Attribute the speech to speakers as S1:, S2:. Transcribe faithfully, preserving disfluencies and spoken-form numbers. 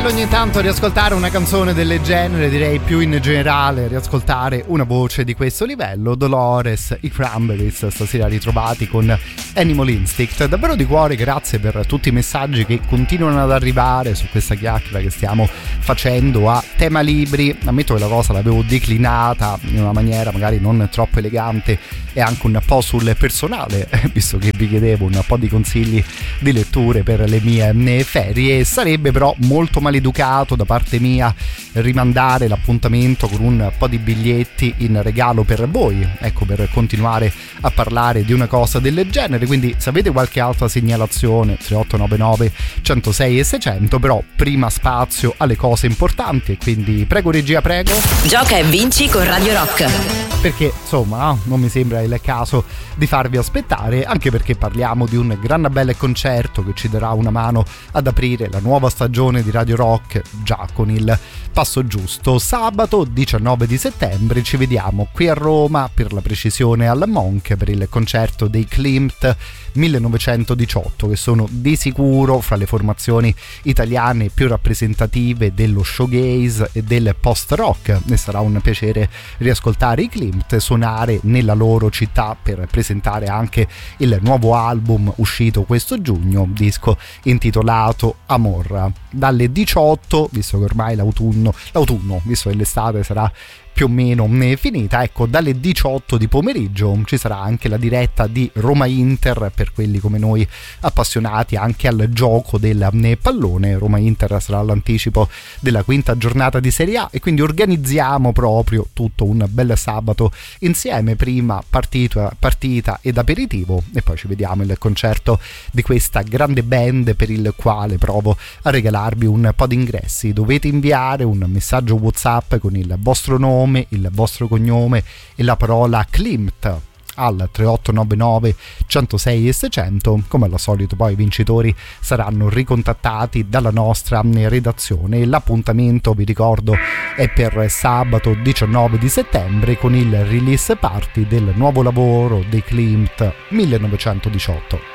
S1: bello ogni tanto riascoltare una canzone del genere, direi più in generale riascoltare una voce di questo livello. Dolores, i Cranberries, stasera ritrovati con Animal Instinct. Davvero di cuore grazie per tutti i messaggi che continuano ad arrivare su questa chiacchiera che stiamo facendo a tema libri. Ammetto che la cosa l'avevo declinata in una maniera magari non troppo elegante e anche un po' sul personale, visto che vi chiedevo un po' di consigli di letture per le mie ferie. Sarebbe però molto maleducato da parte mia rimandare l'appuntamento con un po' di biglietti in regalo per voi, ecco, per continuare a parlare di una cosa del genere. Quindi se avete qualche altra segnalazione, tre otto nove nove uno zero sei e seicento, però prima spazio alle cose importanti, e quindi prego regia, prego.
S2: Gioca e vinci con Radio Rock,
S1: perché insomma non mi sembra il caso di farvi aspettare, anche perché parliamo di un gran bel concerto che ci darà una mano ad aprire la nuova stagione di Radio Rock, già con il passo giusto. Sabato diciannove di settembre ci vediamo qui a Roma, per la precisione alla Monk, per il concerto dei Klimt millenovecentodiciotto, che sono di sicuro fra le formazioni italiane più rappresentative dello showgaze e del post rock. Ne sarà un piacere riascoltare i Klimt suonare nella loro città per presentare anche il nuovo album uscito questo giugno, disco intitolato Amor. Dalle diciotto, visto che ormai l'autunno l'autunno visto che l'estate sarà più o meno finita, ecco, dalle diciotto di pomeriggio ci sarà anche la diretta di Roma Inter per quelli come noi appassionati anche al gioco del pallone. Roma Inter sarà all'anticipo della quinta giornata di Serie A, e quindi organizziamo proprio tutto un bel sabato insieme, prima partita, partita ed aperitivo, e poi ci vediamo il concerto di questa grande band per il quale provo a regalarvi un po' di ingressi. Dovete inviare un messaggio WhatsApp con il vostro nome, il vostro cognome e la parola Klimt al tre otto nove nove uno zero sei e seicento. Come al solito poi i vincitori saranno ricontattati dalla nostra redazione. L'appuntamento, vi ricordo, è per sabato diciannove di settembre con il release party del nuovo lavoro dei Klimt millenovecentodiciotto.